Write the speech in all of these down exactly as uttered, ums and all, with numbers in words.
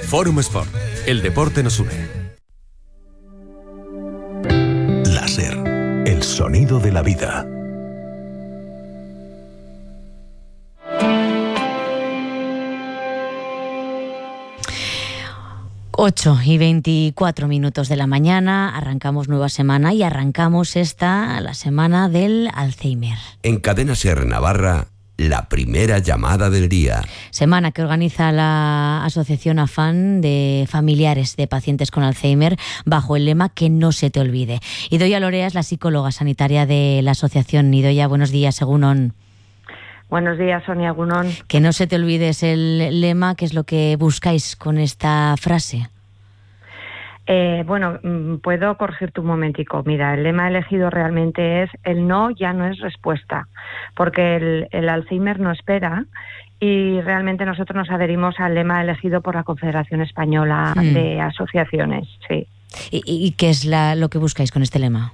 Forum Sport. El deporte nos une. Láser. El sonido de la vida. ocho y veinticuatro minutos de la mañana, arrancamos nueva semana y arrancamos esta, la semana del Alzheimer. En Cadena SER Navarra, la primera llamada del día. Semana que organiza la Asociación AFAN de Familiares de Pacientes con Alzheimer bajo el lema Que no se te olvide. Idoia Lorea es la psicóloga sanitaria de la asociación. Idoia, buenos días, Egunon. Buenos días, Sonia Gunón. Que no se te olvide es el lema, ¿qué es lo que buscáis con esta frase? Eh, bueno, puedo corregirte un momentico. Mira, el lema elegido realmente es el no ya no es respuesta, porque el, el Alzheimer no espera y realmente nosotros nos adherimos al lema elegido por la Confederación Española mm. de Asociaciones. Sí. ¿Y, y qué es la, lo que buscáis con este lema?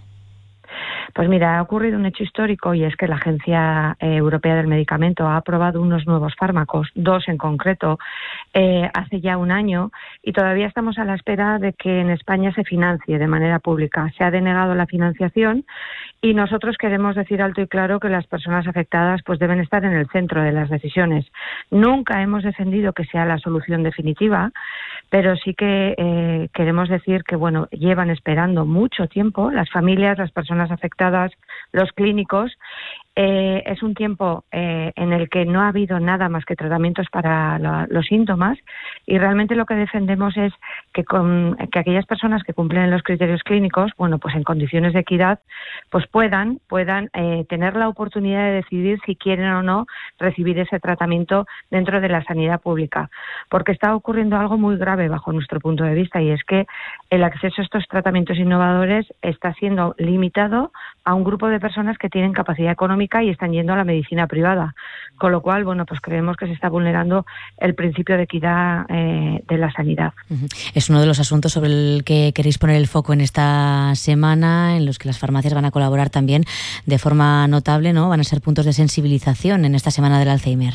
Pues mira, ha ocurrido un hecho histórico y es que la Agencia eh, Europea del Medicamento ha aprobado unos nuevos fármacos, dos en concreto, eh, hace ya un año y todavía estamos a la espera de que en España se financie de manera pública. Se ha denegado la financiación y nosotros queremos decir alto y claro que las personas afectadas pues deben estar en el centro de las decisiones. Nunca hemos defendido que sea la solución definitiva, pero sí que eh, queremos decir que bueno, llevan esperando mucho tiempo las familias, las personas afectadas, los clínicos. Eh, es un tiempo eh, en el que no ha habido nada más que tratamientos para lo, los síntomas y realmente lo que defendemos es que, con, que aquellas personas que cumplen los criterios clínicos, bueno, pues en condiciones de equidad, pues puedan, puedan eh, tener la oportunidad de decidir si quieren o no recibir ese tratamiento dentro de la sanidad pública. Porque está ocurriendo algo muy grave bajo nuestro punto de vista y es que el acceso a estos tratamientos innovadores está siendo limitado a un grupo de personas que tienen capacidad económica y están yendo a la medicina privada, con lo cual, bueno, pues creemos que se está vulnerando el principio de equidad eh, de la sanidad. Es uno de los asuntos sobre el que queréis poner el foco en esta semana, en los que las farmacias van a colaborar también de forma notable, ¿no? Van a ser puntos de sensibilización en esta semana del Alzheimer.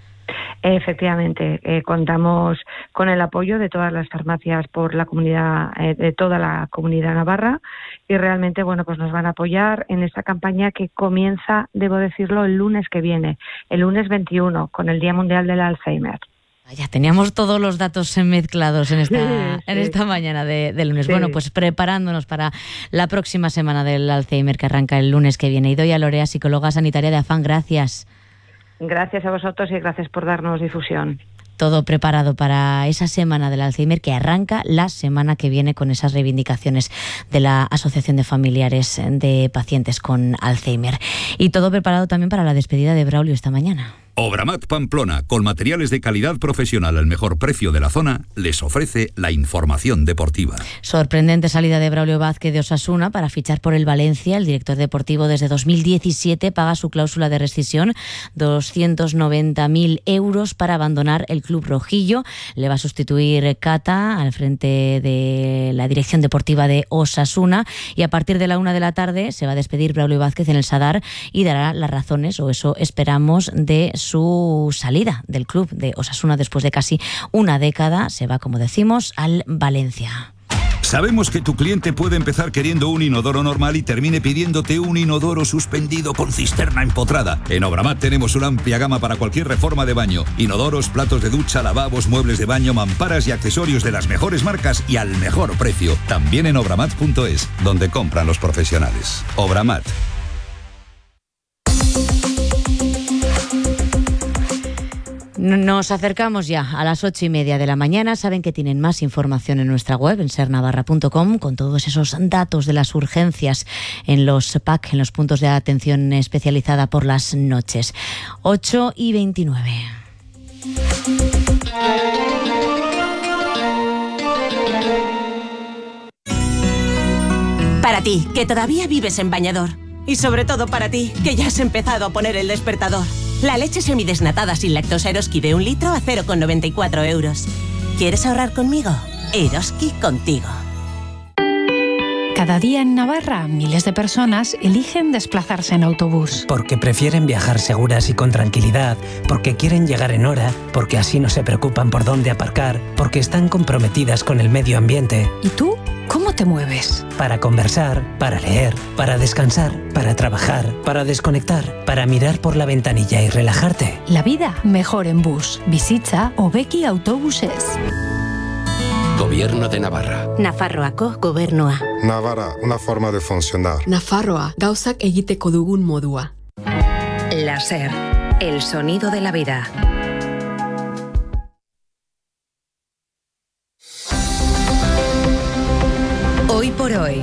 Efectivamente, eh, contamos con el apoyo de todas las farmacias por la comunidad, eh, de toda la comunidad navarra y realmente, bueno, pues nos van a apoyar en esta campaña que comienza, debo decirlo, el lunes que viene, el lunes veintiuno, con el Día Mundial del Alzheimer. Ya teníamos todos los datos mezclados en esta, sí, sí. en esta mañana de, de lunes. Sí. Bueno, pues preparándonos para la próxima semana del Alzheimer que arranca el lunes que viene. Idoia Lorea, psicóloga sanitaria de AFAN, gracias. Gracias a vosotros y gracias por darnos difusión. Todo preparado para esa semana del Alzheimer que arranca la semana que viene con esas reivindicaciones de la Asociación de Familiares de Pacientes con Alzheimer. Y todo preparado también para la despedida de Braulio esta mañana. Obramat Pamplona, con materiales de calidad profesional al mejor precio de la zona, les ofrece la información deportiva. Sorprendente salida de Braulio Vázquez de Osasuna para fichar por el Valencia. El director deportivo desde dos mil diecisiete paga su cláusula de rescisión, doscientos noventa mil euros para abandonar el club rojillo. Le va a sustituir Cata al frente de la dirección deportiva de Osasuna y a partir de la una de la tarde se va a despedir Braulio Vázquez en el Sadar y dará las razones, o eso esperamos, de su salida del club de Osasuna después de casi una década. Se va, como decimos, al Valencia. Sabemos que tu cliente puede empezar queriendo un inodoro normal y termine pidiéndote un inodoro suspendido con cisterna empotrada. En Obramat tenemos una amplia gama para cualquier reforma de baño. Inodoros, platos de ducha, lavabos, muebles de baño, mamparas y accesorios de las mejores marcas y al mejor precio. También en obramat punto es, donde compran los profesionales. Obramat. Nos acercamos ya a las ocho y media de la mañana. Saben que tienen más información en nuestra web, en ser navarra punto com, con todos esos datos de las urgencias en los P A C, en los puntos de atención especializada por las noches. ocho y veintinueve. Para ti, que todavía vives en bañador. Y sobre todo para ti, que ya has empezado a poner el despertador. La leche semidesnatada sin lactosa Eroski de un litro a cero coma noventa y cuatro euros. ¿Quieres ahorrar conmigo? Eroski contigo. Cada día en Navarra, miles de personas eligen desplazarse en autobús. Porque prefieren viajar seguras y con tranquilidad, porque quieren llegar en hora, porque así no se preocupan por dónde aparcar, porque están comprometidas con el medio ambiente. ¿Y tú? ¿Cómo te mueves? Para conversar, para leer, para descansar, para trabajar, para desconectar, para mirar por la ventanilla y relajarte. La vida mejor en bus. Visita Obeki Autobuses. Gobierno de Navarra. Nafarroako gobernua. Navarra, una forma de funcionar. Nafarroa, gauzak egiteko dugun modua. La SER, el sonido de la vida. Hoy por hoy.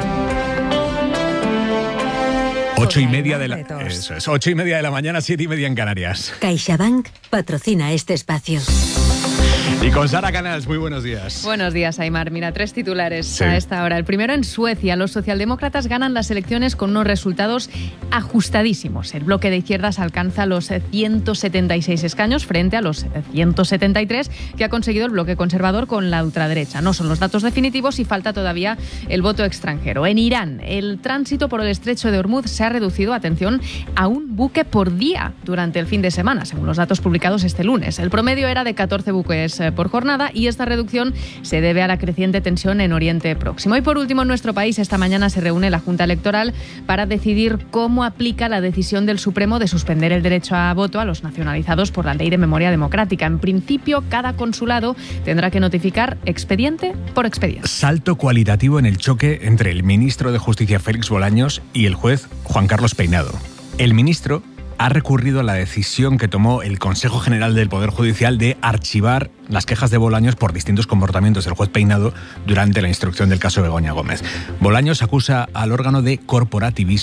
Ocho y media de la eso es, ocho y media de la mañana, siete y media en Canarias. CaixaBank patrocina este espacio. Y con Sara Canals, muy buenos días. Buenos días, Aimar. Mira, tres titulares sí. a esta hora. El primero, en Suecia, los socialdemócratas ganan las elecciones con unos resultados ajustadísimos. El bloque de izquierdas alcanza los ciento setenta y seis escaños frente a los ciento setenta y tres que ha conseguido el bloque conservador con la ultraderecha. No son los datos definitivos y falta todavía el voto extranjero. En Irán, el tránsito por el estrecho de Hormuz se ha reducido, atención, a un buque por día durante el fin de semana, según los datos publicados este lunes. El promedio era de catorce buques por jornada y esta reducción se debe a la creciente tensión en Oriente Próximo. Y por último, en nuestro país esta mañana se reúne la Junta Electoral para decidir cómo aplica la decisión del Supremo de suspender el derecho a voto a los nacionalizados por la Ley de Memoria Democrática. En principio, cada consulado tendrá que notificar expediente por expediente. Salto cualitativo en el choque entre el ministro de Justicia Félix Bolaños y el juez Juan Carlos Peinado. El ministro ha recurrido a la decisión que tomó el Consejo General del Poder Judicial de archivar las quejas de Bolaños por distintos comportamientos del juez Peinado durante la instrucción del caso Begoña Gómez. Bolaños acusa al órgano de corporativismo